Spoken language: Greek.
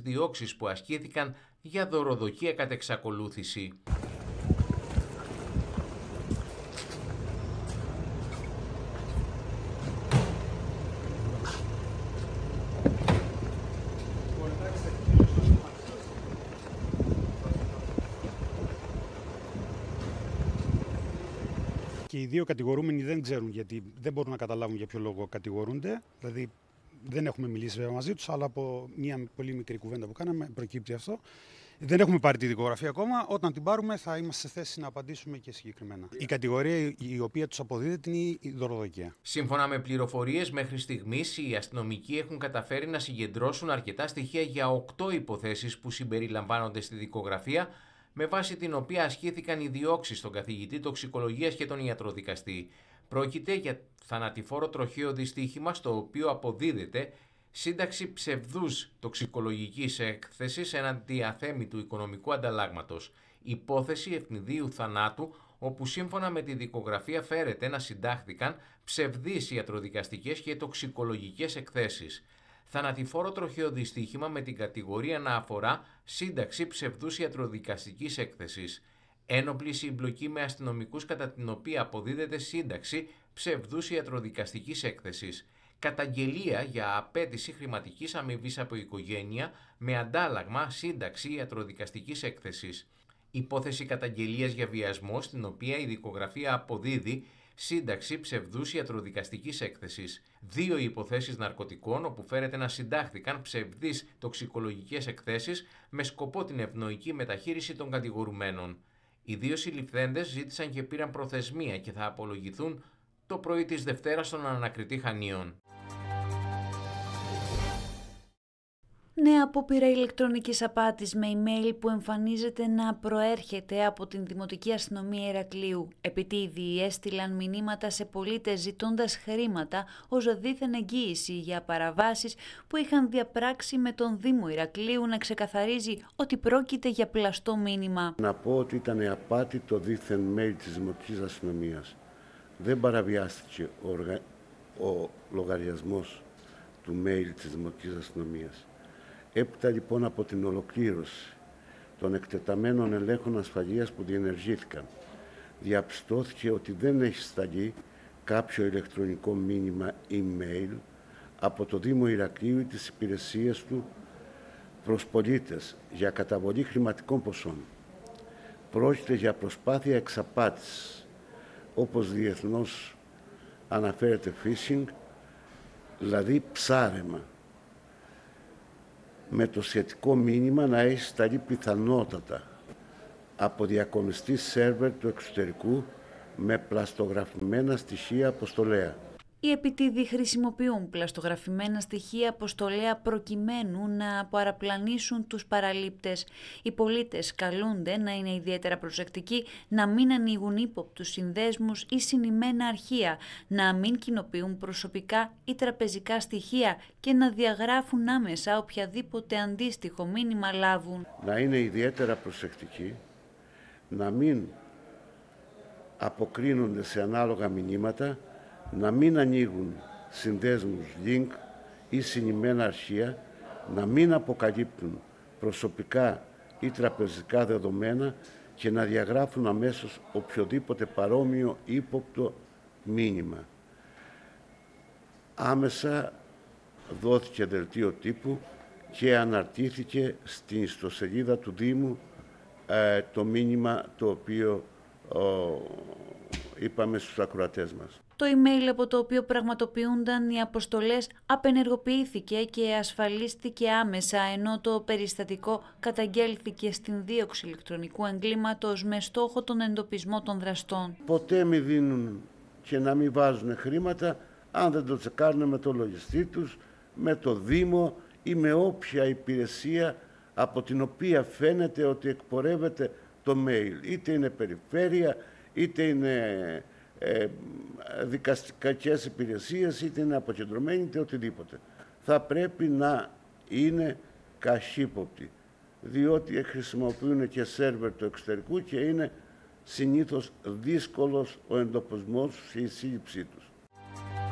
διώξεις που ασκήθηκαν για δωροδοκία κατ' εξακολούθηση. Και οι δύο κατηγορούμενοι δεν ξέρουν, γιατί δεν μπορούν να καταλάβουν για ποιο λόγο κατηγορούνται. Δηλαδή δεν έχουμε μιλήσει βέβαια μαζί τους, αλλά από μια πολύ μικρή κουβέντα που κάναμε προκύπτει αυτό. Δεν έχουμε πάρει τη δικογραφία ακόμα. Όταν την πάρουμε θα είμαστε σε θέση να απαντήσουμε και συγκεκριμένα. Η κατηγορία η οποία τους αποδίδεται είναι η δωροδοκία. Σύμφωνα με πληροφορίες, μέχρι στιγμής οι αστυνομικοί έχουν καταφέρει να συγκεντρώσουν αρκετά στοιχεία για 8 υποθέσεις που συμπεριλαμβάνονται στη δικογραφία, με βάση την οποία ασχήθηκαν οι διώξεις στον καθηγητή τοξικολογίας και τον ιατροδικαστή. Πρόκειται για θανατηφόρο τροχαίο δυστύχημα στο οποίο αποδίδεται σύνταξη ψευδούς τοξικολογικής έκθεσης έναντι αθέμητου οικονομικού ανταλλάγματος. Υπόθεση ευνηδίου θανάτου, όπου σύμφωνα με τη δικογραφία φέρεται να συντάχθηκαν ψευδείς ιατροδικαστικές και τοξικολογικές εκθέσεις. Θανατηφόρο τροχαίο δυστύχημα με την κατηγορία να αφορά σύνταξη ψευδούς ιατροδικαστικής έκθεσης. Ένοπλη συμπλοκή με αστυνομικούς κατά την οποία αποδίδεται σύνταξη ψευδούς ιατροδικαστικής έκθεσης. Καταγγελία για απέτηση χρηματικής αμοιβής από οικογένεια με αντάλλαγμα σύνταξη ιατροδικαστικής έκθεσης. Υπόθεση καταγγελίας για βιασμό, στην οποία η δικογραφία αποδίδει σύνταξη ψευδούς ιατροδικαστικής έκθεσης. 2 υποθέσεις ναρκωτικών, όπου φέρεται να συντάχθηκαν ψευδείς τοξικολογικές εκθέσεις με σκοπό την ευνοϊκή μεταχείριση των κατηγορουμένων. Οι 2 συλληφθέντες ζήτησαν και πήραν προθεσμία και θα απολογηθούν το πρωί της Δευτέρας στον ανακριτή Χανίων. Νέα απόπειρα ηλεκτρονικής απάτης με email που εμφανίζεται να προέρχεται από την Δημοτική Αστυνομία Ηρακλείου. Επιτίδιοι έστειλαν μηνύματα σε πολίτες ζητώντας χρήματα ως δήθεν εγγύηση για παραβάσεις που είχαν διαπράξει, με τον Δήμο Ηρακλείου να ξεκαθαρίζει ότι πρόκειται για πλαστό μήνυμα. Να πω ότι ήταν απάτη το δήθεν mail της Δημοτικής Αστυνομίας. Δεν παραβιάστηκε ο λογαριασμός του mail της Δημοτικής Αστυνομίας. Έπειτα λοιπόν από την ολοκλήρωση των εκτεταμένων ελέγχων ασφαλείας που διενεργήθηκαν, διαπιστώθηκε ότι δεν έχει σταλεί κάποιο ηλεκτρονικό μήνυμα email από το Δήμο Ηρακλείου ή τις υπηρεσίες του προς πολίτες για καταβολή χρηματικών ποσών. Πρόκειται για προσπάθεια εξαπάτησης, όπως διεθνώς αναφέρεται phishing, δηλαδή ψάρεμα, με το σχετικό μήνυμα να έχει σταλεί πιθανότατα από διακομιστή σερβερ του εξωτερικού με πλαστογραφημένα στοιχεία αποστολέα. Οι επιτίδιοι χρησιμοποιούν πλαστογραφημένα στοιχεία αποστολέα προκειμένου να παραπλανήσουν τους παραλήπτες. Οι πολίτες καλούνται να είναι ιδιαίτερα προσεκτικοί, να μην ανοίγουν ύποπτους συνδέσμους ή συνημμένα αρχεία, να μην κοινοποιούν προσωπικά ή τραπεζικά στοιχεία και να διαγράφουν άμεσα οποιαδήποτε αντίστοιχο μήνυμα λάβουν. Να είναι ιδιαίτερα προσεκτικοί, να μην αποκρίνονται σε ανάλογα μηνύματα, να μην ανοίγουν συνδέσμους link ή συνημμένα αρχεία, να μην αποκαλύπτουν προσωπικά ή τραπεζικά δεδομένα και να διαγράφουν αμέσως οποιοδήποτε παρόμοιο ύποπτο μήνυμα. Άμεσα δόθηκε δελτίο τύπου και αναρτήθηκε στην ιστοσελίδα του Δήμου το μήνυμα το οποίο είπαμε στους ακροατές μας. Το email από το οποίο πραγματοποιούνταν οι αποστολές απενεργοποιήθηκε και ασφαλίστηκε άμεσα, ενώ το περιστατικό καταγγέλθηκε στην δίωξη ηλεκτρονικού εγκλήματος με στόχο τον εντοπισμό των δραστών. Ποτέ μη δίνουν και να μην βάζουν χρήματα αν δεν το τσεκάρουν με το λογιστή τους, με το Δήμο ή με όποια υπηρεσία από την οποία φαίνεται ότι εκπορεύεται το mail. Είτε είναι περιφέρεια, είτε είναι δικαστικές υπηρεσίες, είτε είναι αποκεντρωμένοι, είτε οτιδήποτε. Θα πρέπει να είναι καχύποπτοι, διότι χρησιμοποιούν και σερβερ του εξωτερικού και είναι συνήθως δύσκολος ο εντοπισμός και η σύλληψή τους.